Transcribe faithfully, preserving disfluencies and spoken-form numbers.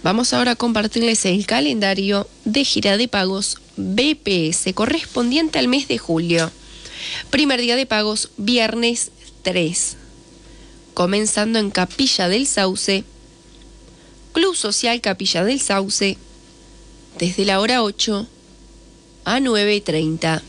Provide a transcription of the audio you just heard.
Vamos ahora a compartirles el calendario de gira de pagos B P S correspondiente al mes de julio. Primer día de pagos, viernes tres. Comenzando en Capilla del Sauce, Club Social Capilla del Sauce, desde la hora ocho a nueve y treinta.